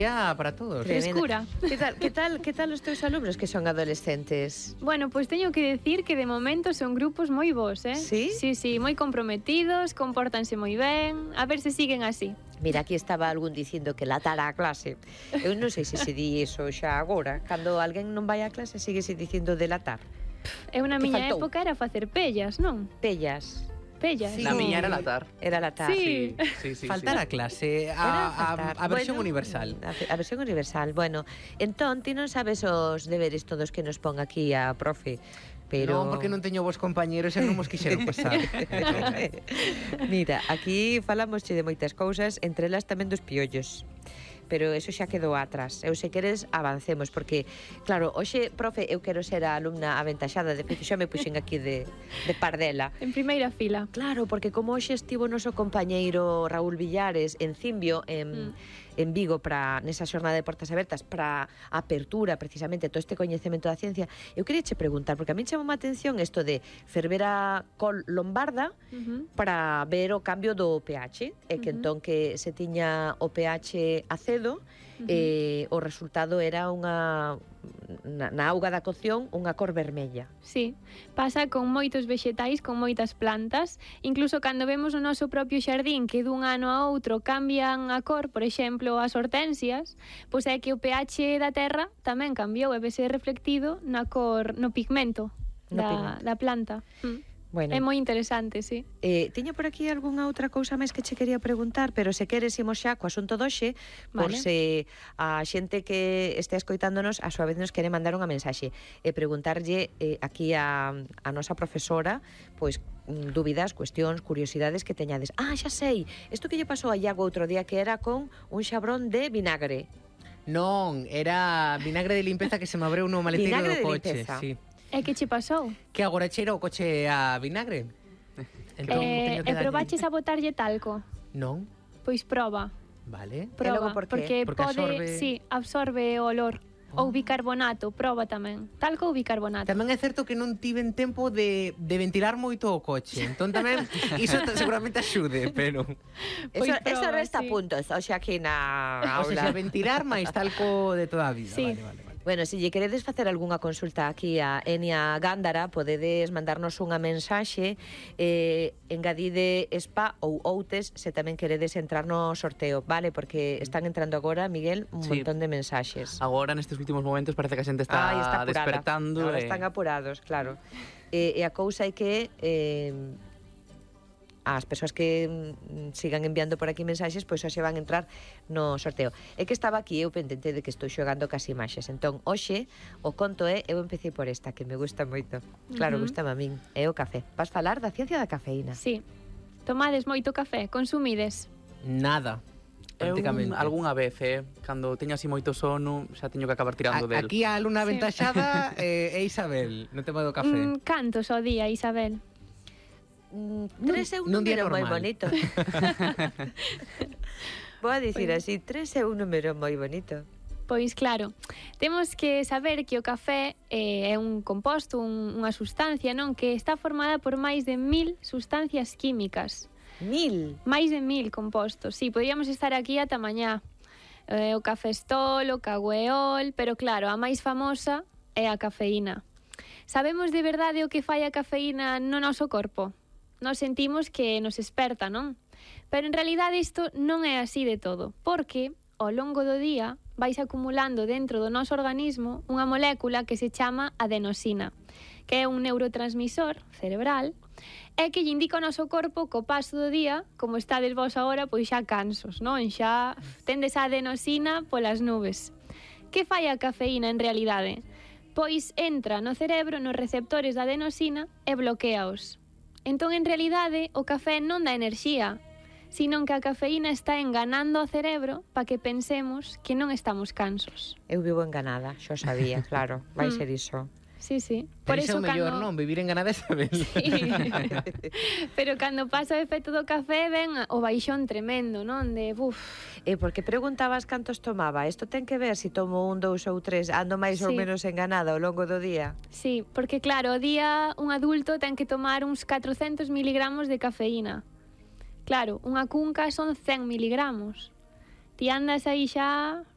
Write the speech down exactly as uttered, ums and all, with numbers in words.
Ya, para todos. Frescura. Que tal, que tal, que tal os teus alumnos que son adolescentes? Bueno, pois teño que decir que de momento son grupos moi bons, eh? Sí? Sí, sí, moi comprometidos, compórtanse moi ben, a ver se siguen así. Mira, aquí estaba algún dicindo que latará a clase. Eu non sei se se di iso xa agora. Cando alguén non vai a clase, síguese dicindo delatar. Eu na Que miña faltou? época era facer pellas, non? Pellas. Pellas. Sí. La miña era latar. Era latar. Sí. Sí, sí, Faltar sí. a clase, Era a, faltar. a, a versión Bueno, universal. A, a versión universal. Bueno, entón, ti non sabes os deberes todos que nos pon aquí a profe, pero... Non, porque non teño vos compañeros e non vos quixeron pasar. Mira, aquí falamos de moitas cousas, entre elas tamén dos piollos. Pero eso xa quedou atrás. Eu se queres avancemos, porque, claro, hoxe, profe, eu quero ser a alumna aventaxada, de feito xa me puxen aquí de, de pardela. En primeira fila. Claro, porque como hoxe estivo o noso compañeiro Raúl Villares en Cimbio, en, mm. en Vigo, para nesa xornada de portas abertas, para a apertura, precisamente, todo este coñecemento da ciencia, eu queria che preguntar, porque a mí chamou a atención isto de ferver a col lombarda Uh-huh. para ver o cambio do pH, e que Uh-huh. entón que se tiña o pH acedo, Uh-huh. eh, o resultado era unha na, na auga da cocción unha cor vermella. Sí, pasa con moitos vexetais, con moitas plantas, incluso cando vemos o noso propio xardín que dun ano a outro cambian a cor, por exemplo, as hortensias, pois é que o pH da terra tamén cambiou e vese reflectido na cor, no pigmento No da, pigmento. da planta. Mm. Bueno, É moi interesante, sí. Eh, tiño por aquí algunha outra cousa máis que che quería preguntar, pero se queres imos xa co asunto doxe, por Vale. se a xente que este escoitándonos a súa vez nos quere mandar unha mensaxe e preguntarlle eh, aquí a, a nosa profesora, pois mm, dúbidas, cuestións, curiosidades que teñades. Ah, xa sei, isto que lle pasou a Iago outro día que era con un xabrón de vinagre. Non, era vinagre de limpeza que se me abreu no maleteiro Vinagre do de coche. limpeza. Sí. E que che pasou? Que agora cheira o coche a vinagre. Entón, Eh, teño e que darlle- probaches a botarlle talco? Non, Pois proba. vale. Proba, logo por qué? porque, Porque pode, absorbe- sí, absorbe o olor. Oh. Ou bicarbonato, proba tamén. Talco ou bicarbonato. Tamén é certo que non tiven tempo de, de ventilar moito o coche. Entón tamén iso t- seguramente axude, pero... Eso, Pois eso proba, resta sí. puntos, o sea, aquí na O sea, aula. ventilar máis talco de toda a vida. Sí. Vale, vale, vale. Bueno, se lle queredes facer algunha consulta aquí a Enia Gándara, podedes mandarnos unha mensaxe, eh, engadide spa ou outes se tamén queredes entrar no sorteo, vale? Porque están entrando agora, Miguel, un Sí. montón de mensaxes. Agora, nestes últimos momentos, parece que a xente está, Ai, está apurada. despertando. Ahora e- están apurados, claro. E, e a cousa é que eh, as persoas que mm, sigan enviando por aquí mensaxes, pois xa se van entrar no sorteo. É que estaba aquí eu pendente de que estou xogando cas imaxes. Entón, hoxe, o conto é, eu empecé por esta, que me gusta moito. Claro, Ujú. gustame a min. É o café. Vas falar da ciencia da cafeína. Sí. Tomades moito café, consumides. Nada, Eu, prácticamente. algunha vez, eh, cando teño así moito sono, xa teño que acabar tirando A, del. aquí a alumna Sí. aventaxada eh, é Isabel, no tema do café. Mm, cantos ao día, Isabel? Mm, tres é un nun día número moi normal. bonito. Vou a dicir así, tres é un número moi bonito. Pois claro, temos que saber que o café eh, é un composto, un, unha sustancia, non? Que está formada por máis de mil sustancias químicas. Mil. Máis de mil compostos. Sí, podríamos estar aquí ata mañá. Eh, o cafestol, o cagüeol, pero claro, a máis famosa é a cafeína. Sabemos de verdade o que fai a cafeína no noso corpo? Nos sentimos que nos esperta, non? Pero en realidade isto non é así de todo, porque ao longo do día vais acumulando dentro do noso organismo unha molécula que se chama adenosina, que é un neurotransmisor cerebral e que lle indica ao noso corpo co paso do día, como estades vos agora, pois xa cansos, non? Xa tendes a adenosina polas nubes. Que fai a cafeína en realidade? Pois entra no cerebro, nos receptores da adenosina e bloqueaos. Entón, en realidade, o café non dá enerxía, sino que a cafeína está enganando ao cerebro para que pensemos que non estamos cansos. Eu vivo enganada, xo sabía, claro, vai Mm. ser iso. Sí, sí. Por eso o mellor, non? Vivir enganada esa vez. Sí. Pero cando pasa o efecto do café ven o baixón tremendo, non? De, buf, E porque preguntabas cantos tomaba? Isto ten que ver se tomo un, dous ou tres, ando máis ou Sí. menos enganada ao longo do día? sí, porque claro, o día un adulto ten que tomar uns catrocentos miligramos de cafeína. Claro, unha cunca son cen miligramos. Ti andas aí xa